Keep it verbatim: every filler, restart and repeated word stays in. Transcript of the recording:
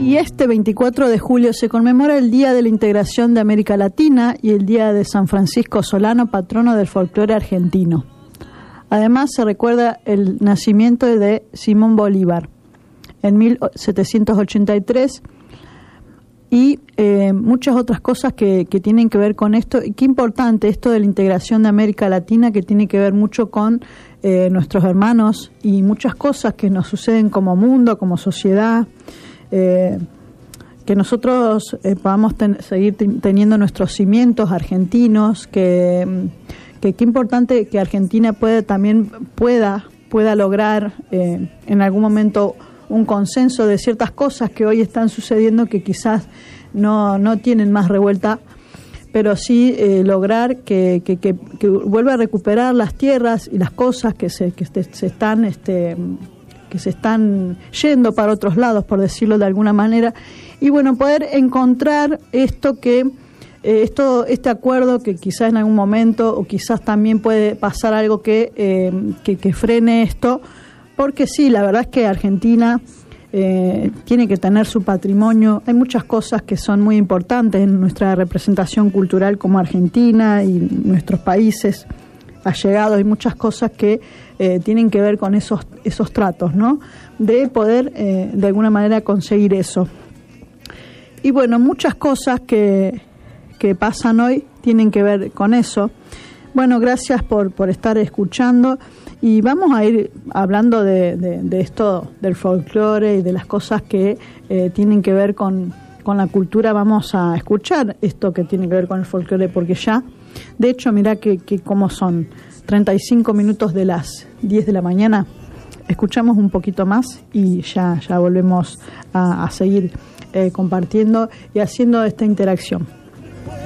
Y este veinticuatro de julio se conmemora el Día de la Integración de América Latina y el Día de San Francisco Solano, patrono del folclore argentino. Además, se recuerda el nacimiento de Simón Bolívar en mil setecientos ochenta y tres y eh, muchas otras cosas que, que tienen que ver con esto. Y qué importante esto de la integración de América Latina, que tiene que ver mucho con eh, nuestros hermanos y muchas cosas que nos suceden como mundo, como sociedad. Eh, que nosotros eh, podamos ten, seguir ten, teniendo nuestros cimientos argentinos, que que qué importante que Argentina puede, también pueda pueda lograr eh, en algún momento un consenso de ciertas cosas que hoy están sucediendo, que quizás no, no tienen más revuelta, pero sí eh, lograr que, que, que, que vuelva a recuperar las tierras y las cosas que se, que se, se están este, que se están yendo para otros lados, por decirlo de alguna manera, y bueno, poder encontrar esto que eh, esto este acuerdo que quizás en algún momento, o quizás también puede pasar algo que, eh, que, que frene esto, porque sí, la verdad es que Argentina eh, tiene que tener su patrimonio. Hay muchas cosas que son muy importantes en nuestra representación cultural como Argentina y nuestros países allegados, y muchas cosas que eh, tienen que ver con esos esos tratos, ¿no? De poder eh, de alguna manera conseguir eso. Y bueno, muchas cosas que, que pasan hoy tienen que ver con eso. Bueno, gracias por, por estar escuchando, y vamos a ir hablando de, de, de esto del folclore y de las cosas que eh, tienen que ver con, con la cultura. Vamos a escuchar esto que tiene que ver con el folclore, porque ya, de hecho, mirá que, que cómo son treinta y cinco minutos de las diez de la mañana. Escuchamos un poquito más y ya, ya volvemos a, a seguir eh, compartiendo y haciendo esta interacción.